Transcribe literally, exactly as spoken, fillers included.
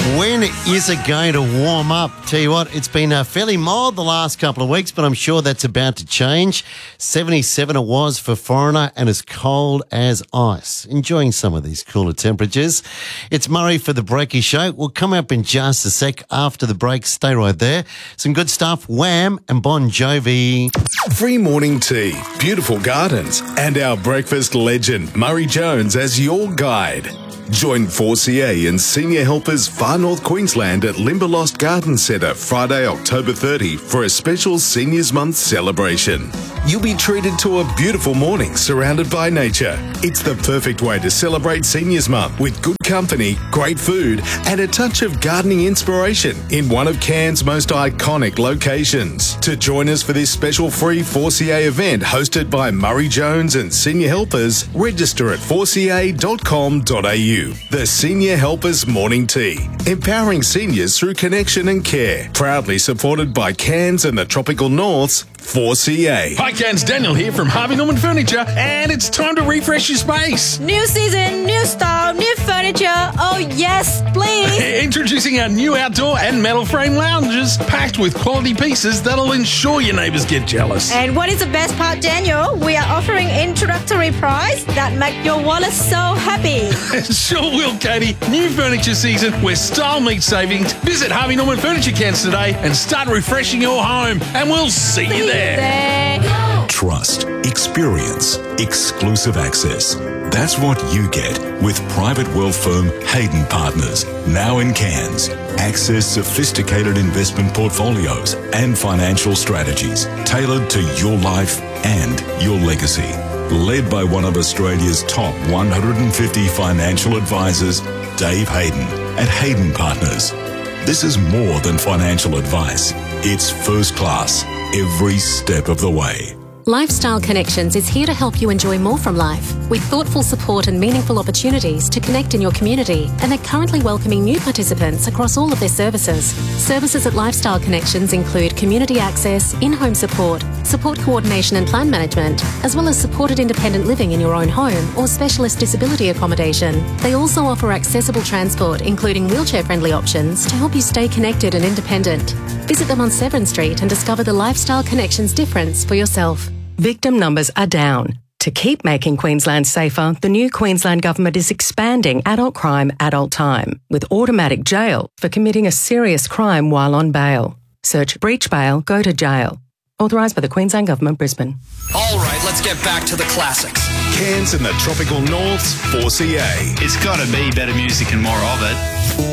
When is it going to warm up? Tell you what, it's been uh, fairly mild the last couple of weeks, but I'm sure that's about to change. seventy-seven it was for Foreigner and as cold as ice. Enjoying some of these cooler temperatures. It's Murray for the Breaky Show. We'll come up in just a sec after the break. Stay right there. Some good stuff. Wham and Bon Jovi. Free morning tea, beautiful gardens, and our breakfast legend, Murray Jones, as your guide. Join four C A and Senior Helpers Far North Queensland at Limberlost Garden Centre Friday, October thirtieth for a special Seniors Month celebration. You'll be treated to a beautiful morning surrounded by nature. It's the perfect way to celebrate Seniors Month with good company, great food and a touch of gardening inspiration in one of Cairns' most iconic locations. To join us for this special free four C A event hosted by Murray Jones and Senior Helpers, register at four c a dot com dot a u. The Senior Helpers Morning Tea, empowering seniors through connection and care. Proudly supported by Cairns and the Tropical North's four C A. Hi Cairns, Daniel here from Harvey Norman Furniture, and it's time to refresh your space. New season, new style, new furniture. Oh yes, please. Introducing our new outdoor and metal frame lounges, packed with quality pieces that'll ensure your neighbours get jealous. And what is the best part, Daniel? We are offering introductory price that make your wallet so happy. Sure will, Katie. New furniture season where style meets savings. Visit Harvey Norman Furniture Cairns today and start refreshing your home, and we'll see you there. there. Trust, experience, exclusive access. That's what you get with private wealth firm Hayden Partners, now in Cairns. Access sophisticated investment portfolios and financial strategies tailored to your life and your legacy. Led by one of Australia's top one hundred fifty financial advisors, Dave Hayden at Hayden Partners. This is more than financial advice. It's first class every step of the way. Lifestyle Connections is here to help you enjoy more from life with thoughtful support and meaningful opportunities to connect in your community, and they're currently welcoming new participants across all of their services. Services at Lifestyle Connections include community access, in-home support, support coordination and plan management, as well as supported independent living in your own home or specialist disability accommodation. They also offer accessible transport, including wheelchair-friendly options, to help you stay connected and independent. Visit them on Severn Street and discover the Lifestyle Connections difference for yourself. Victim numbers are down. To keep making Queensland safer, the new Queensland Government is expanding adult crime, adult time, with automatic jail for committing a serious crime while on bail. Search breach bail, go to jail. Authorised by the Queensland Government, Brisbane. All right, let's get back to the classics. Cairns and the Tropical North's four C A. It's got to be better music and more of it.